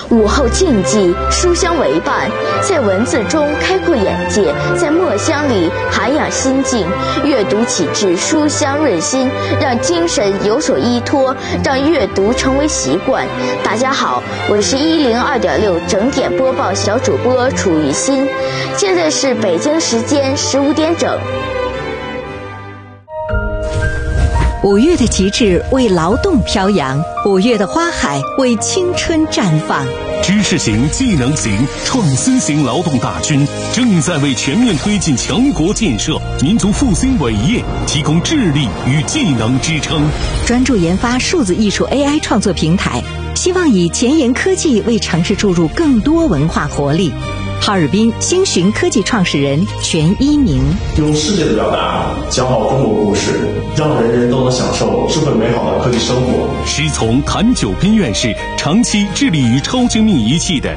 午后静寂，书香为伴，在文字中开阔眼界，在墨香里涵养心境。阅读启智，书香润心，让精神有所依托，让阅读成为习惯。大家好，我是102.6整点播报小主播楚雨欣，现在是北京时间15点整。 5月的极致为劳动飘扬，5月的花海为青春绽放。 知识型、技能型、创新型劳动大军正在为全面推进强国建设、民族复兴伟业提供智力与技能支撑。 专注研发数字艺术 AI 创作平台，希望以前沿科技为城市注入更多文化活力。哈尔滨星寻科技创始人全一鸣， 用世界的表达讲好中国故事，让人人都能享受智慧美好的科技生活。 师从谭九斌院士长期致力于超精密仪器的